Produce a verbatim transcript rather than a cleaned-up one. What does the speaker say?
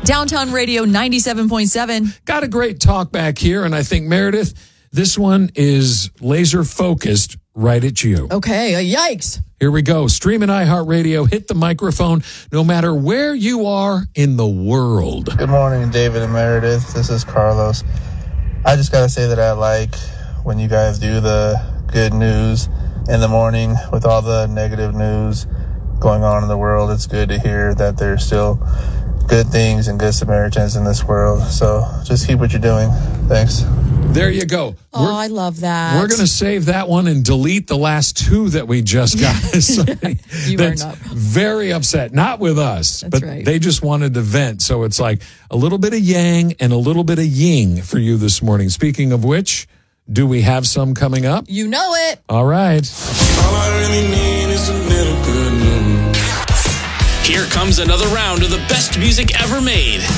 Downtown Radio ninety-seven point seven. Got a great talk back here, and I think, Meredith, this one is laser focused right at you. Okay, uh, yikes. Here we go. Stream and iHeartRadio. Hit the microphone no matter where you are in the world. Good morning, David and Meredith. This is Carlos. I just got to say that I like when you guys do the good news in the morning with all the negative news going on in the world. It's good to hear that there's still good things and good Samaritans in this world. So just keep what you're doing. Thanks. There you go. Oh, We're- I love that. We're going to save that one and delete the last two that we just got. Somebody You that's are not. very upset. Not with us, That's but right. they just wanted to vent. So it's like a little bit of yang and a little bit of yin for you this morning. Speaking of which, do we have some coming up? You know it. All right. All I really need is a little good news. Here comes another round of the best music ever made.